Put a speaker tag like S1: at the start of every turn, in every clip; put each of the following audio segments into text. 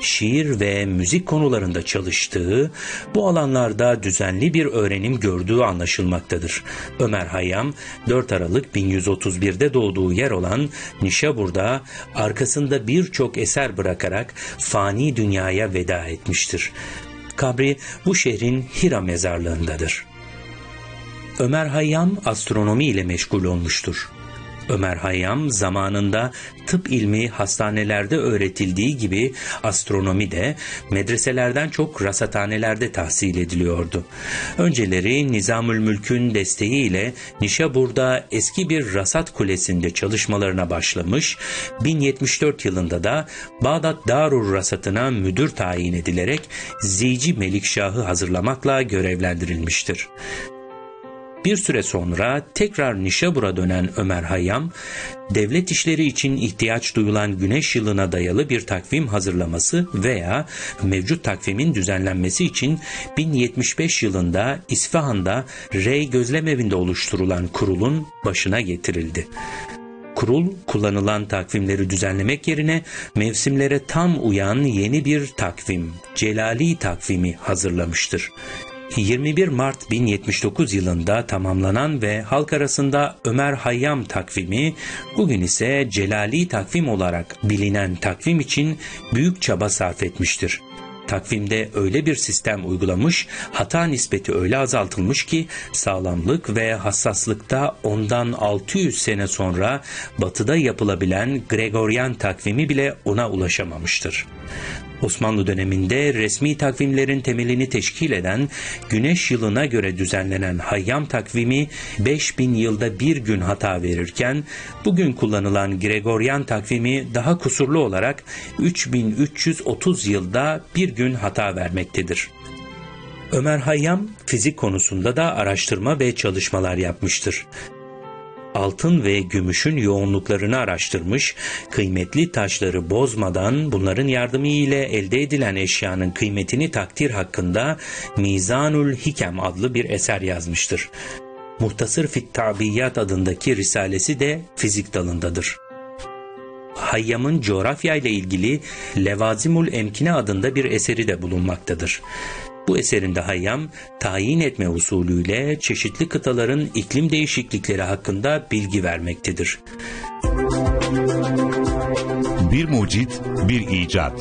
S1: şiir ve müzik konularında çalıştığı, bu alanlarda düzenli bir öğrenim gördüğü anlaşılmaktadır. Ömer Hayyam, 4 Aralık 1131'de doğduğu yer olan Nişabur'da arkasında birçok eser bırakarak fani dünyaya veda etmiştir. Kabri bu şehrin Hira mezarlığındadır. Ömer Hayyam astronomi ile meşgul olmuştur. Ömer Hayyam zamanında tıp ilmi hastanelerde öğretildiği gibi astronomi de medreselerden çok rasathanelerde tahsil ediliyordu. Önceleri Nizamülmülk'ün desteğiyle Nişabur'da eski bir rasat kulesinde çalışmalarına başlamış, 1074 yılında da Bağdat Darur Rasat'ına müdür tayin edilerek Zici Melikşah'ı hazırlamakla görevlendirilmiştir. Bir süre sonra tekrar Nişabur'a dönen Ömer Hayyam, devlet işleri için ihtiyaç duyulan güneş yılına dayalı bir takvim hazırlaması veya mevcut takvimin düzenlenmesi için 1075 yılında İsfahan'da Rey Gözlemevinde oluşturulan kurulun başına getirildi. Kurul, kullanılan takvimleri düzenlemek yerine mevsimlere tam uyan yeni bir takvim, Celali takvimi hazırlamıştır. 21 Mart 1079 yılında tamamlanan ve halk arasında Ömer Hayyam takvimi, bugün ise Celali takvim olarak bilinen takvim için büyük çaba sarf etmiştir. Takvimde öyle bir sistem uygulamış, hata nispeti öyle azaltılmış ki sağlamlık ve hassaslıkta ondan 600 sene sonra batıda yapılabilen Gregorian takvimi bile ona ulaşamamıştır. Osmanlı döneminde resmi takvimlerin temelini teşkil eden güneş yılına göre düzenlenen Hayyam takvimi 5000 yılda bir gün hata verirken bugün kullanılan Gregorian takvimi daha kusurlu olarak 3330 yılda bir gün hata vermektedir. Ömer Hayyam fizik konusunda da araştırma ve çalışmalar yapmıştır. Altın ve gümüşün yoğunluklarını araştırmış, kıymetli taşları bozmadan bunların yardımı ile elde edilen eşyanın kıymetini takdir hakkında Mizanül Hikem adlı bir eser yazmıştır. Muhtasır fit Tabiyyat adındaki risalesi de fizik dalındadır. Hayyam'ın coğrafya ile ilgili Levazimul Emkine adında bir eseri de bulunmaktadır. Bu eserinde Hayyam, tayin etme usulüyle çeşitli kıtaların iklim değişiklikleri hakkında bilgi vermektedir.
S2: Bir mucit, bir icat.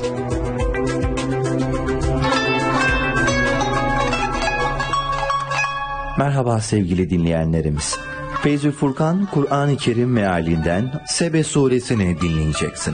S3: Merhaba sevgili dinleyenlerimiz. Feyzül Furkan, Kur'an-ı Kerim mealinden Sebe suresini dinleyeceksiniz.